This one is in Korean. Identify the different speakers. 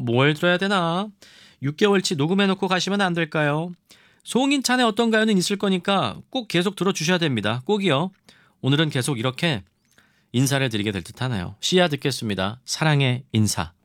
Speaker 1: 뭘 들어야 되나? 6개월치 녹음해놓고 가시면 안 될까요? 송인찬의 어떤가요는 있을 거니까 꼭 계속 들어주셔야 됩니다. 꼭이요. 오늘은 계속 이렇게 인사를 드리게 될 듯 하네요. 씨야 듣겠습니다. 사랑의 인사.